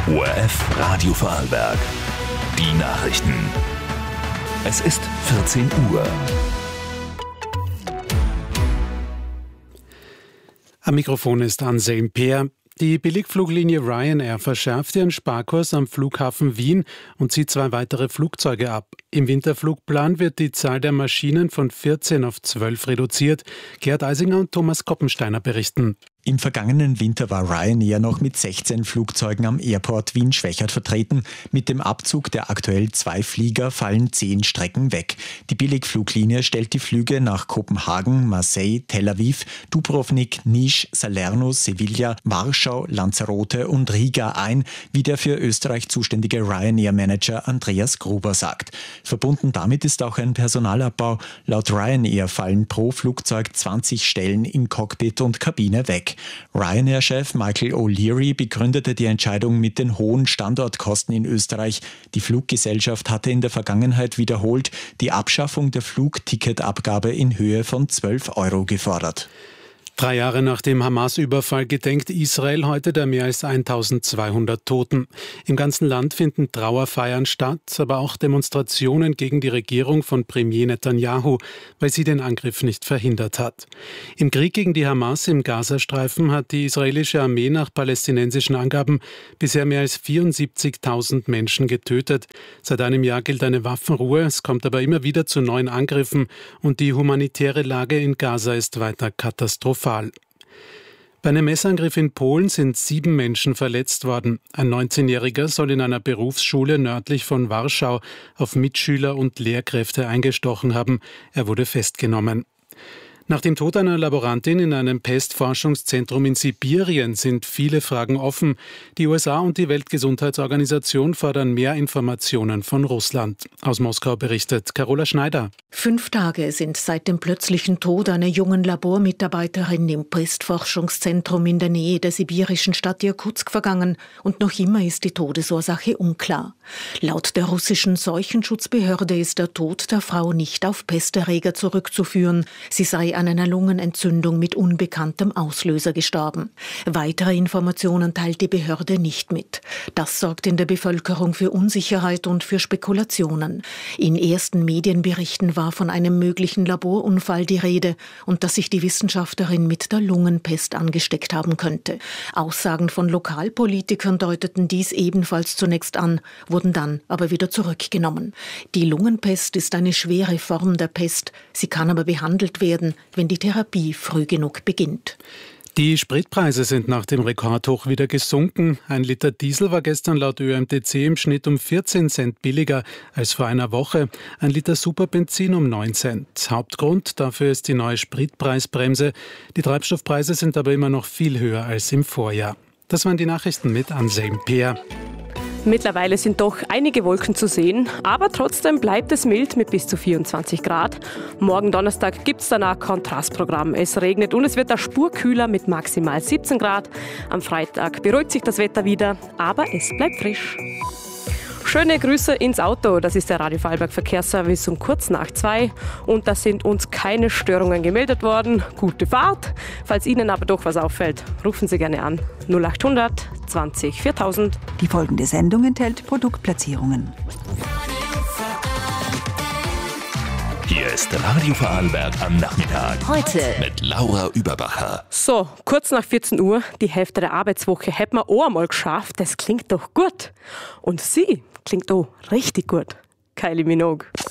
ORF Radio Vorarlberg. Die Nachrichten. Es ist 14 Uhr. Am Mikrofon ist Anselm Peer. Die Billigfluglinie Ryanair verschärft ihren Sparkurs am Flughafen Wien und zieht 2 weitere Flugzeuge ab. Im Winterflugplan wird die Zahl der Maschinen von 14 auf 12 reduziert. Gerd Eisinger und Thomas Koppensteiner berichten. Im vergangenen Winter war Ryanair noch mit 16 Flugzeugen am Airport Wien-Schwechat vertreten. Mit dem Abzug der aktuell 2 Flieger fallen 10 Strecken weg. Die Billigfluglinie stellt die Flüge nach Kopenhagen, Marseille, Tel Aviv, Dubrovnik, Niš, Salerno, Sevilla, Warschau, Lanzarote und Riga ein, wie der für Österreich zuständige Ryanair-Manager Andreas Gruber sagt. Verbunden damit ist auch ein Personalabbau. Laut Ryanair fallen pro Flugzeug 20 Stellen in Cockpit und Kabine weg. Ryanair-Chef Michael O'Leary begründete die Entscheidung mit den hohen Standortkosten in Österreich. Die Fluggesellschaft hatte in der Vergangenheit wiederholt die Abschaffung der Flugticketabgabe in Höhe von 12 € gefordert. 3 Jahre nach dem Hamas-Überfall gedenkt Israel heute der mehr als 1200 Toten. Im ganzen Land finden Trauerfeiern statt, aber auch Demonstrationen gegen die Regierung von Premier Netanyahu, weil sie den Angriff nicht verhindert hat. Im Krieg gegen die Hamas im Gazastreifen hat die israelische Armee nach palästinensischen Angaben bisher mehr als 74.000 Menschen getötet. Seit einem Jahr gilt eine Waffenruhe, es kommt aber immer wieder zu neuen Angriffen und die humanitäre Lage in Gaza ist weiter katastrophal. Bei einem Messerangriff in Polen sind 7 Menschen verletzt worden. Ein 19-Jähriger soll in einer Berufsschule nördlich von Warschau auf Mitschüler und Lehrkräfte eingestochen haben. Er wurde festgenommen. Nach dem Tod einer Laborantin in einem Pestforschungszentrum in Sibirien sind viele Fragen offen. Die USA und die Weltgesundheitsorganisation fordern mehr Informationen von Russland. Aus Moskau berichtet Carola Schneider. 5 Tage sind seit dem plötzlichen Tod einer jungen Labormitarbeiterin im Pestforschungszentrum in der Nähe der sibirischen Stadt Irkutsk vergangen und noch immer ist die Todesursache unklar. Laut der russischen Seuchenschutzbehörde ist der Tod der Frau nicht auf Pesterreger zurückzuführen. Sie sei an einer Lungenentzündung mit unbekanntem Auslöser gestorben. Weitere Informationen teilt die Behörde nicht mit. Das sorgt in der Bevölkerung für Unsicherheit und für Spekulationen. In ersten Medienberichten war von einem möglichen Laborunfall die Rede und dass sich die Wissenschaftlerin mit der Lungenpest angesteckt haben könnte. Aussagen von Lokalpolitikern deuteten dies ebenfalls zunächst an, wurden dann aber wieder zurückgenommen. Die Lungenpest ist eine schwere Form der Pest. Sie kann aber behandelt werden, wenn die Therapie früh genug beginnt. Die Spritpreise sind nach dem Rekordhoch wieder gesunken. 1 Liter Diesel war gestern laut ÖMTC im Schnitt um 14 Cent billiger als vor einer Woche. 1 Liter Superbenzin um 9 Cent. Hauptgrund dafür ist die neue Spritpreisbremse. Die Treibstoffpreise sind aber immer noch viel höher als im Vorjahr. Das waren die Nachrichten mit Anselm Peer. Mittlerweile sind doch einige Wolken zu sehen, aber trotzdem bleibt es mild mit bis zu 24 Grad. Morgen Donnerstag gibt es danach Kontrastprogramm. Es regnet und es wird da spurkühler mit maximal 17 Grad. Am Freitag beruhigt sich das Wetter wieder, aber es bleibt frisch. Schöne Grüße ins Auto, das ist der Radio Vorarlberg Verkehrsservice um kurz nach 2 und da sind uns keine Störungen gemeldet worden. Gute Fahrt. Falls Ihnen aber doch was auffällt, rufen Sie gerne an 0800 20 4000. Die folgende Sendung enthält Produktplatzierungen. Hier ist Radio Vorarlberg am Nachmittag. Heute mit Laura Überbacher. So, kurz nach 14 Uhr, die Hälfte der Arbeitswoche hätten wir auch einmal geschafft. Das klingt doch gut. Und sie klingt auch richtig gut. Kylie Minogue.